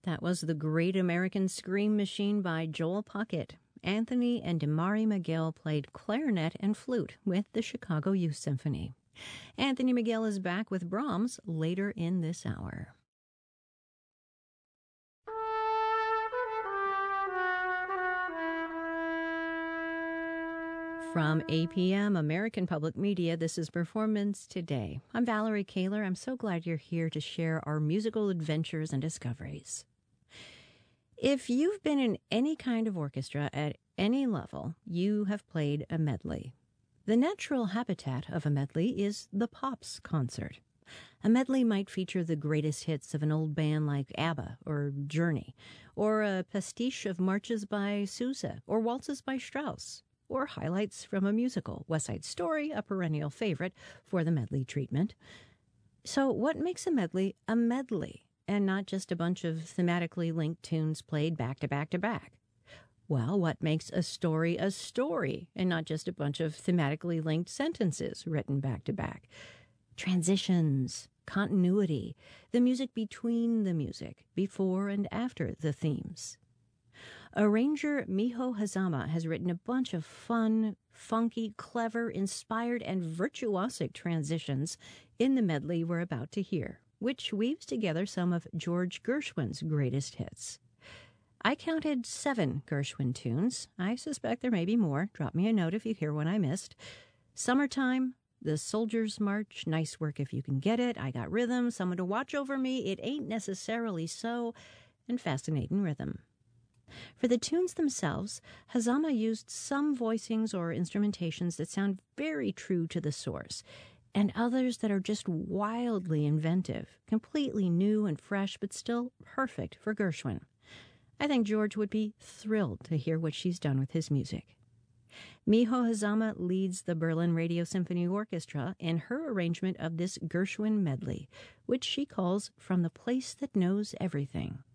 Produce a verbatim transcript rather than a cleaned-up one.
That was The Great American Scream Machine by Joel Puckett. Anthony and Damari McGill played clarinet and flute with the Chicago Youth Symphony. Anthony McGill is back with Brahms later in this hour. From A P M, American Public Media, this is Performance Today. I'm Valerie Kaler. I'm so glad you're here to share our musical adventures and discoveries. If you've been in any kind of orchestra at any level, you have played a medley. The natural habitat of a medley is the Pops concert. A medley might feature the greatest hits of an old band like ABBA or Journey, or a pastiche of marches by Sousa, or waltzes by Strauss, or highlights from a musical, West Side Story, a perennial favorite for the medley treatment. So what makes a medley a medley, and not just a bunch of thematically linked tunes played back to back to back? Well, what makes a story a story, and not just a bunch of thematically linked sentences written back to back? Transitions, continuity, the music between the music, before and after the themes. Arranger Miho Hazama has written a bunch of fun, funky, clever, inspired, and virtuosic transitions in the medley we're about to hear, which weaves together some of George Gershwin's greatest hits. I counted seven Gershwin tunes. I suspect there may be more. Drop me a note if you hear one I missed. Summertime, The Soldier's March, Nice Work If You Can Get It, I Got Rhythm, Someone to Watch Over Me, It Ain't Necessarily So, and Fascinating Rhythm. For the tunes themselves, Hazama used some voicings or instrumentations that sound very true to the source, and others that are just wildly inventive, completely new and fresh, but still perfect for Gershwin. I think George would be thrilled to hear what she's done with his music. Miho Hazama leads the Berlin Radio Symphony Orchestra in her arrangement of this Gershwin medley, which she calls From the Place That Knows Everything.